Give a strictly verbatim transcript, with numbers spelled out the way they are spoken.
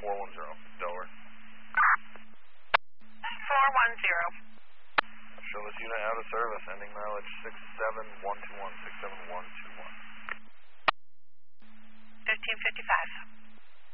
four one zero, Delaware. four one zero. Show this unit out of service, ending mileage six seven one two one, six seven one two one. fifteen fifty-five.